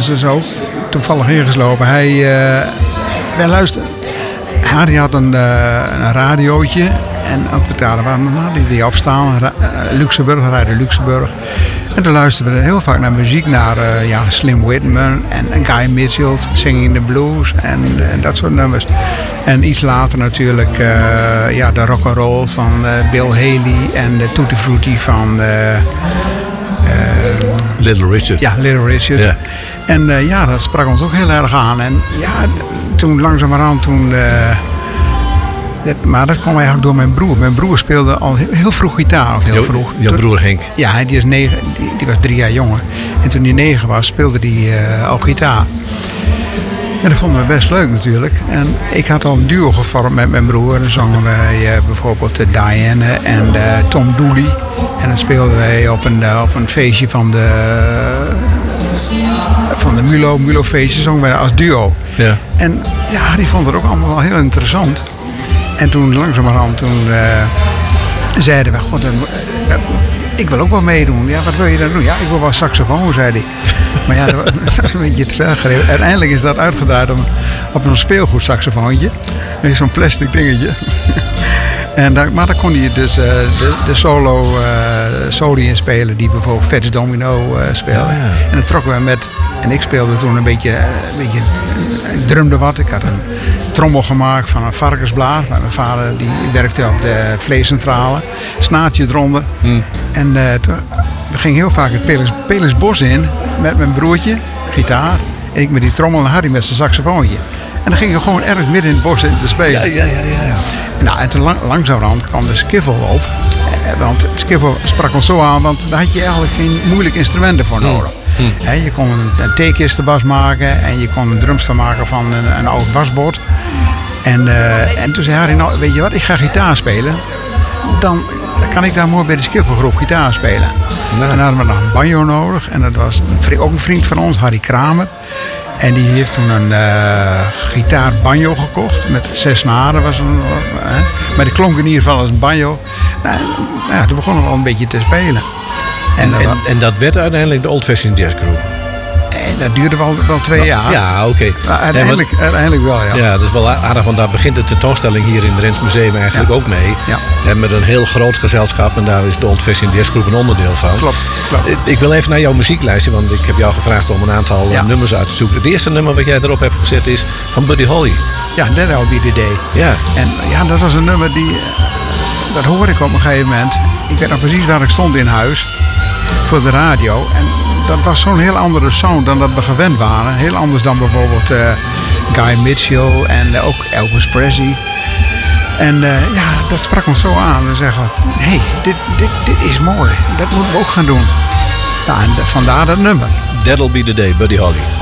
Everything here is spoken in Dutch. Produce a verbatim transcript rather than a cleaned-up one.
is dus ook toevallig ingeslopen. Hij, uh, wij luisterden. Harry had een, uh, een radiootje. En op het daar waren die, die opstaan. Ra- uh, Luxemburg, Radio Luxemburg. En toen luisterden we heel vaak naar muziek. Naar uh, ja, Slim Whitman en, en Guy Mitchell. Singing the Blues en, en dat soort nummers. En iets later natuurlijk uh, ja, de rock'n'roll van uh, Bill Haley. En de Tutti Frutti van... Uh, uh, Little Richard. Ja, Little Richard. Ja. En uh, ja, dat sprak ons ook heel erg aan. En ja, toen langzamerhand toen... Uh, dat, maar dat kwam eigenlijk door mijn broer. Mijn broer speelde al heel, heel vroeg gitaar. Of heel Jo, vroeg. jouw broer Henk. Ja, die, is negen, die, die was drie jaar jonger. En toen hij negen was, speelde hij uh, al gitaar. En dat vonden we best leuk natuurlijk. En ik had al een duo gevormd met mijn broer. En dan zongen wij uh, bijvoorbeeld uh, Diane en uh, Tom Dooley. En dan speelden wij op een, uh, op een feestje van de... van de Mulo, Mulo feestje zongen wij als duo. Ja. En ja, die vond het ook allemaal wel heel interessant. En toen langzamerhand toen uh, zeiden we, god, uh, ik wil ook wel meedoen. Ja, wat wil je dan doen? Ja, ik wil wel saxofoon, zei hij. Maar ja, dat was een beetje te ver gereden. Uiteindelijk is dat uitgedraaid op, op een speelgoed saxofoontje. Zo'n plastic dingetje. En daar, maar daar kon hij dus uh, de, de solo uh, soli in spelen die bijvoorbeeld Fats Domino uh, speelde. Ja, ja. En dat trokken we met... En ik speelde toen een beetje... Een beetje ik drumde wat. Ik had een trommel gemaakt van een varkensblaar. Mijn vader die werkte op de vleescentrale. Snaartje eronder. Hmm. En uh, toen, we gingen heel vaak het Pelers, Pelersbos in met mijn broertje, gitaar. En ik met die trommel en Harry met zijn saxofoontje. En dan gingen we gewoon ergens midden in het bos in te spelen. Ja, ja, ja, ja. Nou, en toen lang, langzamerhand kwam de skiffle op. Want het skiffle sprak ons zo aan, want daar had je eigenlijk geen moeilijke instrumenten voor nodig. Hmm. He, je kon een, een theekistenbas maken en je kon een drumstel maken van een, een oud wasbord. En, uh, en toen zei Harry, nou weet je wat, ik ga gitaar spelen. Dan kan ik daar mooi bij de skiffelgroep gitaar spelen. Nou. En dan hadden we nog een banjo nodig. En dat was een, ook een vriend van ons, Harry Kramer. En die heeft toen een uh, gitaar banjo gekocht met zes snaren. Was een, uh, maar die klonk in ieder geval als een banjo. Nou, nou ja, toen begonnen we al een beetje te spelen. En, en, en, en dat werd uiteindelijk de Old Fashioned Jazz Group? En dat duurde wel, wel twee jaar. Ja, oké. Okay. Nou, uiteindelijk, ja, uiteindelijk wel, ja. Ja, dat is wel aardig, want daar begint de tentoonstelling hier in het Rens Museum eigenlijk ja. ook mee. Ja. En met een heel groot gezelschap en daar is de Old Fashioned Jazz Group een onderdeel van. Klopt, klopt. Ik wil even naar jouw muzieklijstje, want ik heb jou gevraagd om een aantal ja. nummers uit te zoeken. Het eerste nummer wat jij erop hebt gezet is van Buddy Holly. Ja, That'll Be The Day. Ja. En ja, dat was een nummer die... Dat hoorde ik op een gegeven moment. Ik weet nog precies waar ik stond in huis. Voor de radio. En dat was zo'n heel andere sound dan dat we gewend waren. Heel anders dan bijvoorbeeld uh, Guy Mitchell en uh, ook Elvis Presley. En uh, ja, dat sprak ons zo aan. We zeggen, hé, hey, dit, dit, dit is mooi. Dat moeten we ook gaan doen. Nou, en vandaar dat nummer. That'll Be The Day, Buddy Holly.